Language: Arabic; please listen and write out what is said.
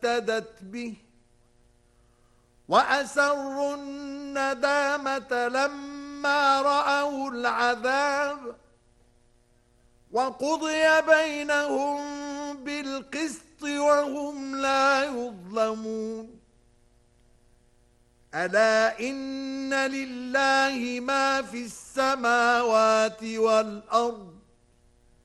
افتدت به وأسروا الندامة لما رأوا العذاب وقضي بينهم بالقسط وهم لا يظلمون ألا إن لله ما في السماوات والأرض